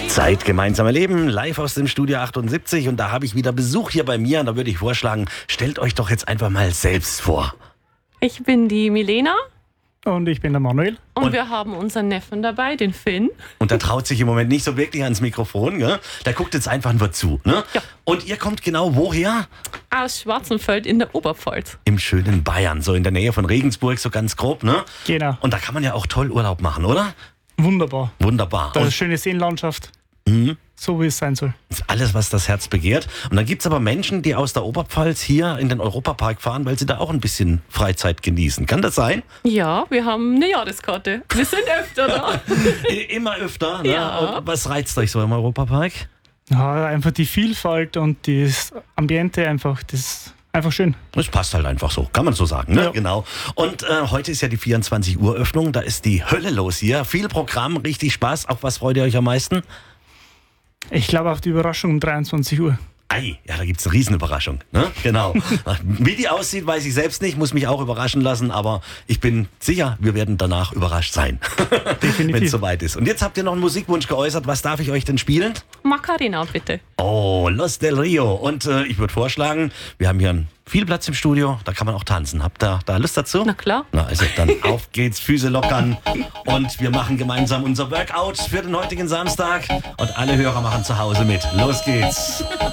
Zeit gemeinsam erleben, live aus dem Studio 78 und da habe ich wieder Besuch hier bei mir und da würde ich vorschlagen, stellt euch doch jetzt einfach mal selbst vor. Ich bin die Milena Und ich bin der Manuel. und wir haben unseren Neffen dabei, den Finn. Und der traut sich im Moment nicht so wirklich ans Mikrofon, gell? Der guckt jetzt einfach nur zu. Ne? Ja. Und ihr kommt genau woher? Aus Schwarzenfeld in der Oberpfalz. Im schönen Bayern, so in der Nähe von Regensburg, so ganz grob. Ne? Genau. Und da kann man ja auch toll Urlaub machen, oder? Wunderbar. Wunderbar. Da Und ist schöne Seenlandschaft. So wie es sein soll. das ist alles, was das Herz begehrt. Und dann gibt es aber Menschen, die aus der Oberpfalz hier in den Europapark fahren, weil sie da auch ein bisschen Freizeit genießen. Kann das sein? Ja, wir haben eine Jahreskarte. Wir sind öfter da. Immer öfter. Ne? Ja. Und was reizt euch so im Europapark? Ja, einfach die Vielfalt und das Ambiente einfach, das ist einfach schön. Das passt halt einfach so, kann man so sagen. Ne? Ja. Genau. Und heute ist ja die 24 Uhr Öffnung, da ist die Hölle los hier. Viel Programm, richtig Spaß. Auf was freut ihr euch am meisten? Ich glaube auf die Überraschung um 23 Uhr. Ei, ja, da gibt's eine Riesenüberraschung. Ne? Genau. Wie die aussieht, weiß ich selbst nicht, muss mich auch überraschen lassen, aber ich bin sicher, wir werden danach überrascht sein, Definitiv. wenn es soweit ist. Und jetzt habt ihr noch einen Musikwunsch geäußert. Was darf ich euch denn spielen? Macarena, bitte. Oh, Los del Rio. Und ich würde vorschlagen, wir haben hier viel Platz im Studio, da kann man auch tanzen. Habt ihr da Lust dazu? Na klar. Na, also dann auf geht's, Füße lockern und wir machen gemeinsam unser Workout für den heutigen Samstag und alle Hörer machen zu Hause mit. Los geht's.